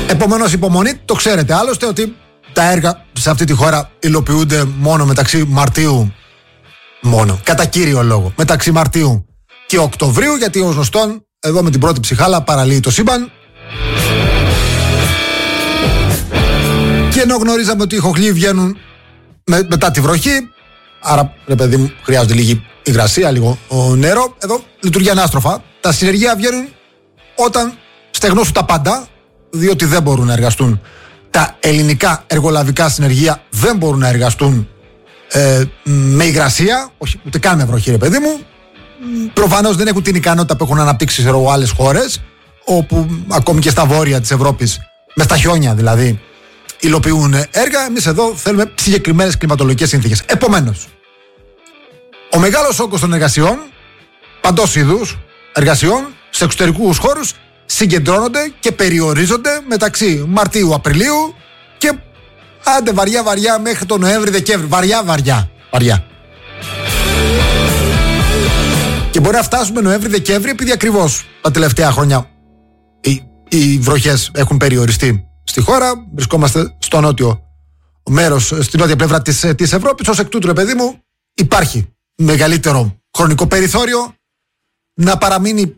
Επομένως, υπομονή, το ξέρετε άλλωστε ότι τα έργα σε αυτή τη χώρα υλοποιούνται μόνο μεταξύ Μαρτίου. Μόνο, κατά κύριο λόγο, μεταξύ Μαρτίου και Οκτωβρίου, γιατί ως γνωστόν, εδώ με την πρώτη ψυχάλα παραλύει το σύμπαν. Και ενώ γνωρίζαμε ότι οι χοχλοί βγαίνουν μετά τη βροχή, άρα, ρε παιδί μου, χρειάζεται λίγη υγρασία, λίγο νερό, εδώ λειτουργεί ανάστροφα. Τα συνεργεία βγαίνουν όταν στεγνώσουν τα πάντα, διότι δεν μπορούν να εργαστούν. Τα ελληνικά εργολαβικά συνεργεία δεν μπορούν να εργαστούν με υγρασία, όχι ούτε καν με βροχή, ρε παιδί μου. Προφανώς δεν έχουν την ικανότητα που έχουν αναπτύξει σε άλλες χώρες, όπου ακόμη και στα βόρεια της Ευρώπης, με στα χιόνια δηλαδή, υλοποιούν έργα. Εμείς εδώ θέλουμε συγκεκριμένες κλιματολογικές συνθήκες. Επομένως, ο μεγάλος όγκος των εργασιών, παντός είδους εργασιών, σε εξωτερικούς χώρους, συγκεντρώνονται και περιορίζονται μεταξύ Μαρτίου-Απριλίου και άντε βαριά μέχρι τον Νοέμβρη-Δεκέμβρη. Βαριά. Και μπορεί να φτάσουμε Νοέμβρη-Δεκέμβρη, επειδή ακριβώς τα τελευταία χρόνια οι βροχές έχουν περιοριστεί στη χώρα. Βρισκόμαστε στο νότιο μέρος, στην νότια πλευρά της Ευρώπης. Ως εκ τούτου, ρε παιδί μου, υπάρχει μεγαλύτερο χρονικό περιθώριο να παραμείνει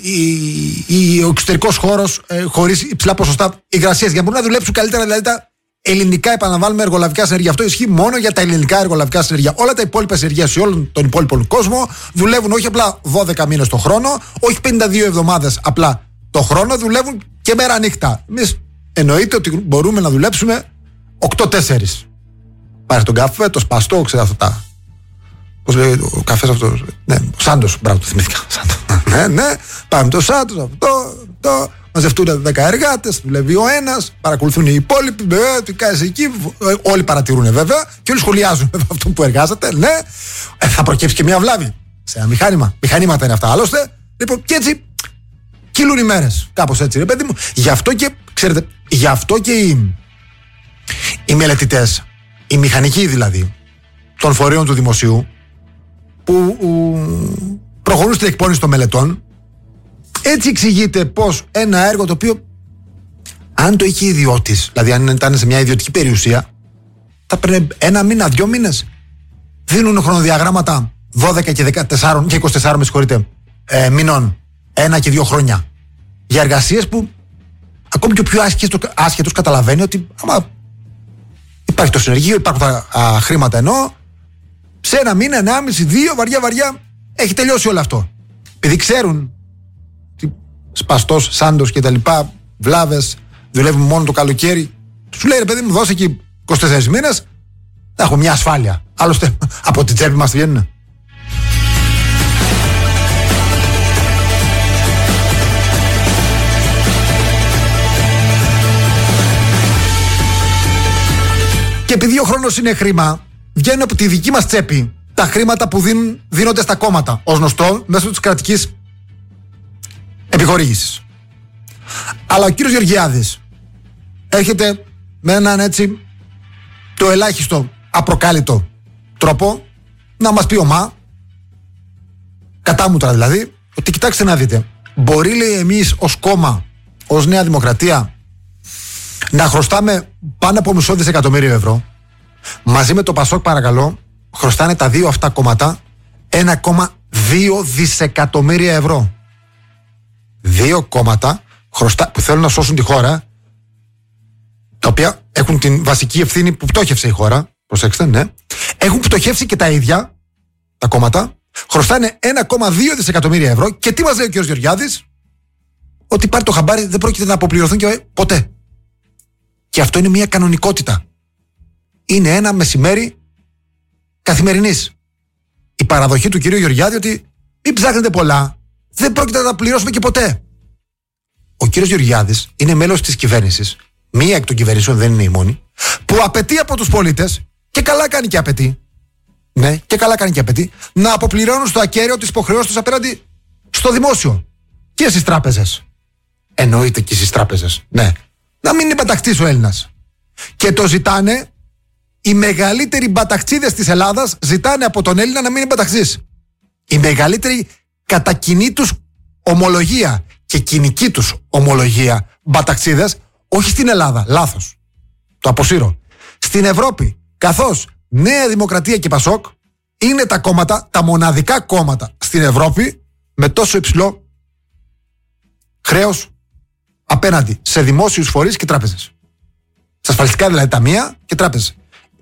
ο εξωτερικός χώρος χωρίς υψηλά ποσοστά υγρασίας, για να μπορούν να δουλέψουν καλύτερα δηλαδή τα ελληνικά, επαναλαμβάνουμε, εργολαβικά συνεργεία. Αυτό ισχύει μόνο για τα ελληνικά εργολαβικά συνεργεία. Όλα τα υπόλοιπα συνεργεία σε όλον τον υπόλοιπο κόσμο δουλεύουν όχι απλά 12 μήνες το χρόνο, όχι 52 εβδομάδες απλά το χρόνο, δουλεύουν και μέρα νύχτα. Εμείς εννοείται ότι μπορούμε να δουλέψουμε 8-4. Πάρε τον καφέ, το σπαστό, ξέρω αυτά. Πώς λέει ο καφές αυτός? Ναι, ο Σάντος, μπράβο, το θυμήθηκα. Ναι, πάμε το Σάντος, αυτό. Μαζευτούν 10 εργάτες, δουλεύει ο ένας, παρακολουθούν οι υπόλοιποι. Τι κάνεις εκεί? Όλοι παρατηρούν βέβαια και όλοι σχολιάζουν αυτό που εργάζεται. Ναι, θα προκύψει και μια βλάβη σε ένα μηχάνημα. Μηχανήματα είναι αυτά άλλωστε. Λοιπόν, και έτσι κυλούν οι μέρες. Κάπως έτσι, ρε παιδί μου. Γι' αυτό και, ξέρετε, γι' αυτό και οι μελετητές, οι μηχανικοί δηλαδή, των φορέων του δημοσίου, που προχωρούν στην εκπόνηση των μελετών, έτσι εξηγείται πως ένα έργο το οποίο, αν το είχε ιδιώτης, δηλαδή αν ήταν σε μια ιδιωτική περιουσία, θα πρέπει 1 μήνα, 2 μήνες. Δίνουν χρονοδιαγράμματα 12 και 14 και 24 με συγχωρείτε, μηνών, 1 και 2 χρόνια, για εργασίες που ακόμη και ο πιο άσχετος καταλαβαίνει ότι άμα υπάρχει το συνεργείο, υπάρχουν τα χρήματα, ενώ σε 1 μήνα, 1,5, 2, βαριά έχει τελειώσει όλο αυτό. Επειδή ξέρουν σπαστός, Σάντος και τα λοιπά, βλάβες, δουλεύουν μόνο το καλοκαίρι, σου λέει, ρε παιδί μου, δώσε εκεί 24 μήνες, θα έχουμε μια ασφάλεια. Άλλωστε από την τσέπη μας βγαίνουν. Και επειδή ο χρόνος είναι χρήμα, βγαίνουν από τη δική μας τσέπη τα χρήματα που δίνονται στα κόμματα, ως γνωστό, μέσω της κρατικής επιχορήγησης. Αλλά ο κύριος Γεωργιάδης έρχεται με έναν έτσι το ελάχιστο απροκάλυπτο τρόπο να μας πει κατάμουτρα δηλαδή, ότι κοιτάξτε να δείτε, μπορεί, λέει, εμείς ως κόμμα, ως Νέα Δημοκρατία, να χρωστάμε πάνω από $500 δισεκατομμύρια ευρώ. Μαζί με το Πασόκ, παρακαλώ, χρωστάνε τα δύο αυτά κόμματα 1,2 δισεκατομμύρια ευρώ. Δύο κόμματα που θέλουν να σώσουν τη χώρα, τα οποία έχουν την βασική ευθύνη που πτώχευσε η χώρα. Προσέξτε, ναι. Έχουν πτωχεύσει και τα ίδια τα κόμματα. Χρωστάνε 1,2 δισεκατομμύρια ευρώ. Και τι μας λέει ο κ. Γεωργιάδης? Ότι πάρει το χαμπάρι, δεν πρόκειται να αποπληρωθούν και ποτέ. Και αυτό είναι μια κανονικότητα. Είναι ένα μεσημέρι καθημερινής. Η παραδοχή του κ. Γεωργιάδη ότι μην ψάχνετε πολλά, δεν πρόκειται να τα πληρώσουμε και ποτέ. Ο κ. Γεωργιάδης είναι μέλος της κυβέρνησης, μία εκ των κυβερνήσεων, δεν είναι η μόνη, που απαιτεί από τους πολίτες, και καλά κάνει και απαιτεί, ναι, και καλά κάνει και απαιτεί, να αποπληρώνουν στο ακέραιο τις υποχρεώσεις τους απέναντι στο δημόσιο και στις τράπεζες. Εννοείται και στις τράπεζες, ναι. Να μην είναι μπαταχτής ο Έλληνας. Και το ζητάνε, οι μεγαλύτεροι μπαταχτσίδες της Ελλάδας ζητάνε από τον Έλληνα να μην είναι μπαταχτής. Η μεγαλύτερη κατά κοινή τους ομολογία και κοινική τους ομολογία μπαταχτσίδες, Όχι στην Ελλάδα, λάθος. Το αποσύρω. Στην Ευρώπη, καθώς Νέα Δημοκρατία και Πασόκ είναι τα κόμματα, τα μοναδικά κόμματα στην Ευρώπη με τόσο υψηλό χρέος απέναντι σε δημόσιους φορείς και τράπεζες. Σε ασφαλιστικά δηλαδή ταμεία και τράπεζες.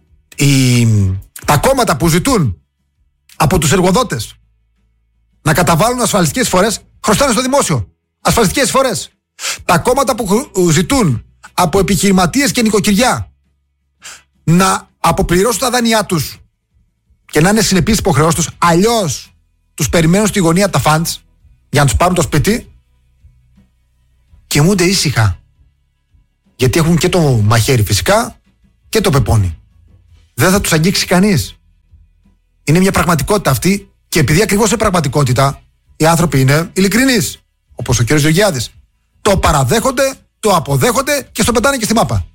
Τα κόμματα που ζητούν από τους εργοδότες να καταβάλουν ασφαλιστικές εισφορές χρωστάνε στο δημόσιο ασφαλιστικές εισφορές. Τα κόμματα που ζητούν από επιχειρηματίες και νοικοκυριά να αποπληρώσουν τα δάνειά τους και να είναι συνεπείς υποχρεώσεις τους, αλλιώς τους περιμένουν στη γωνία τα funds για να τους πάρουν το σπίτι, κοιμούνται ήσυχα. Γιατί έχουν και το μαχαίρι φυσικά και το πεπόνι. Δεν θα τους αγγίξει κανείς. Είναι μια πραγματικότητα αυτή και επειδή ακριβώς είναι πραγματικότητα, οι άνθρωποι είναι ειλικρινείς. Όπως ο κ. Γεωργιάδης. Το παραδέχονται, το αποδέχονται και στο πετάνε και στη μάπα.